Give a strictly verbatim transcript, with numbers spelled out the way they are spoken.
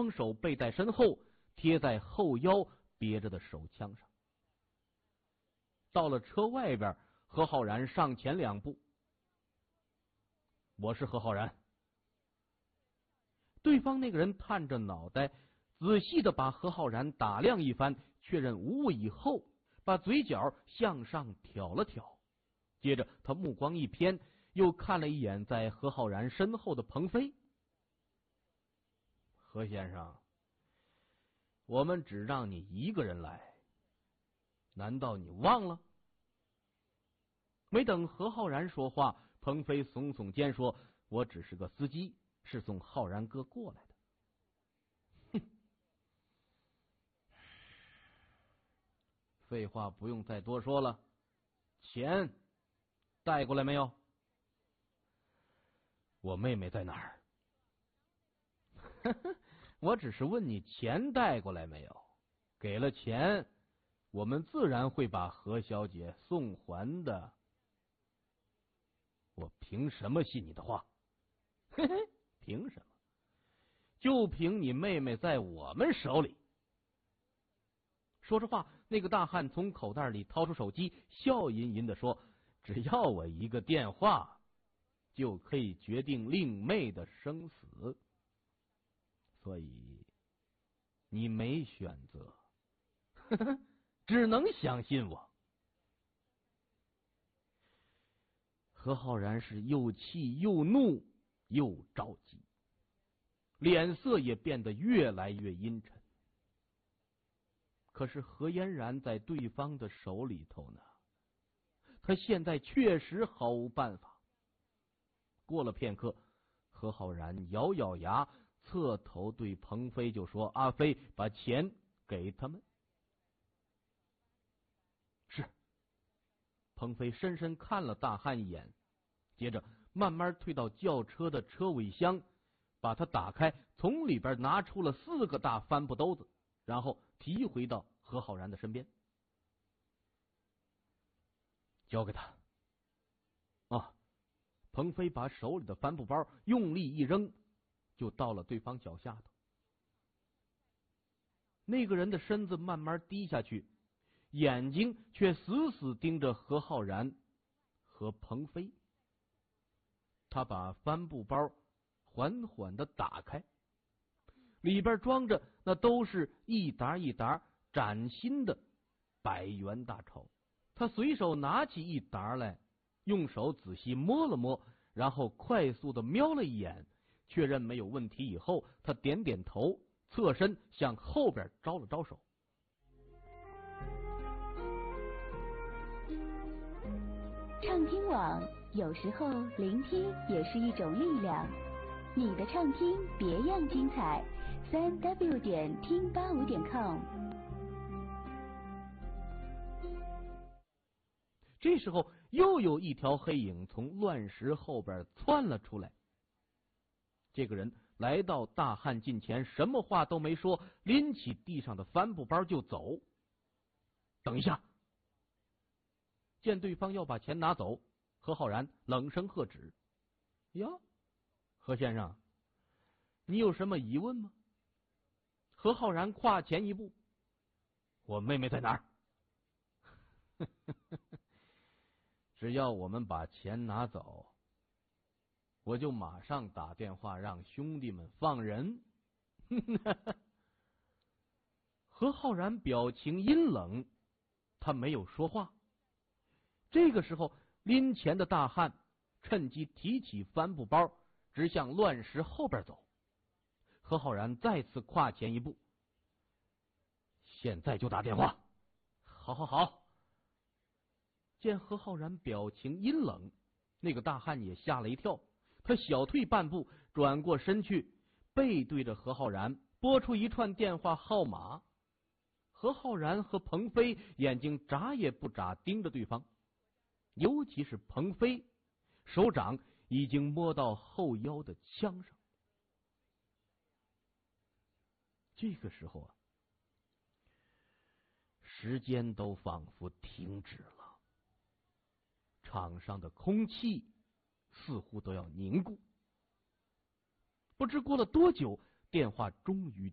双手背在身后，贴在后腰别着的手枪上。到了车外边，何浩然上前两步：“我是何浩然。”对方那个人探着脑袋，仔细的把何浩然打量一番，确认无误以后，把嘴角向上挑了挑，接着他目光一偏，又看了一眼在何浩然身后的彭飞。何先生，我们只让你一个人来，难道你忘了？没等何浩然说话，彭飞耸耸肩说：“我只是个司机，是送浩然哥过来的。”哼，废话不用再多说了，钱带过来没有？我妹妹在哪儿？我只是问你钱带过来没有，给了钱，我们自然会把何小姐送还的。我凭什么信你的话？嘿嘿，凭什么？就凭你妹妹在我们手里。说着话，那个大汉从口袋里掏出手机，笑吟吟的说：“只要我一个电话，就可以决定令妹的生死。所以你没选择，呵呵，只能相信我。”何浩然是又气又怒又着急，脸色也变得越来越阴沉。可是何嫣然在对方的手里头呢，他现在确实毫无办法。过了片刻，何浩然咬咬牙，侧头对彭飞就说：“阿飞，把钱给他们。”是。彭飞深深看了大汉一眼，接着慢慢退到轿车的车尾箱，把它打开，从里边拿出了四个大帆布兜子，然后提回到何浩然的身边。交给他。啊，彭飞把手里的帆布包用力一扔，就到了对方脚下头。那个人的身子慢慢低下去，眼睛却死死盯着何浩然和彭飞。他把帆布包缓缓的打开，里边装着那都是一沓一沓崭新的百元大钞。他随手拿起一沓来，用手仔细摸了摸，然后快速的瞄了一眼，确认没有问题以后，他点点头，侧身向后边招了招手。 畅听网，有时候聆听也是一种力量。你的畅听别样精彩，三 w 点听八五点 com。 这时候，又有一条黑影从乱石后边窜了出来。这个人来到大汉近前，什么话都没说，拎起地上的帆布包就走。等一下！见对方要把钱拿走，何浩然冷声喝止：“呀，何先生，你有什么疑问吗？”何浩然跨前一步：“我妹妹在哪儿？”只要我们把钱拿走，我就马上打电话让兄弟们放人。何浩然表情阴冷，他没有说话。这个时候，拎钱的大汉趁机提起帆布包，直向乱石后边走。何浩然再次跨前一步：“现在就打电话。”好好好。见何浩然表情阴冷，那个大汉也吓了一跳，他小退半步，转过身去，背对着何浩然拨出一串电话号码。何浩然和彭飞眼睛眨也不眨盯着对方，尤其是彭飞，手掌已经摸到后腰的枪上。这个时候啊，时间都仿佛停止了，场上的空气似乎都要凝固。不知过了多久，电话终于